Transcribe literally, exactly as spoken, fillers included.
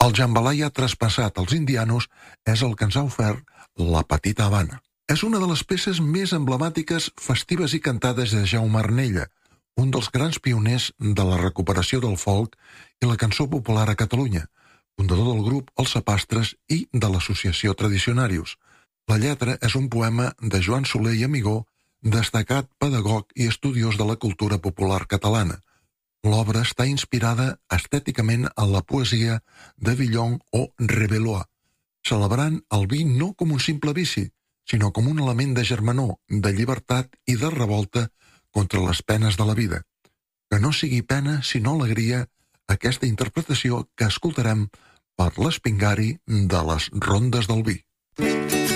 El jambalaya traspassat als indianos és el que ens ha ofert la Petita Habana. És una de les peces més emblemàtiques, festives i cantades de Jaume Arnella, un dels grans pioners de la recuperació del folk i la cançó popular a Catalunya, fundador del grup Els Sapastres i de l'associació Tradicionarius. La lletra és un poema de Joan Soler i Amigó, destacat pedagog i estudiós de la cultura popular catalana. L'obra està inspirada estèticament en la poesia de Villon o Rebelois, celebrant el vi no com un simple vici, sinó com un element de germanor, de llibertat i de revolta contra les penes de la vida. Que no sigui pena, sinó alegria, aquesta interpretació que escoltarem per l'espingari de les rondes del vi.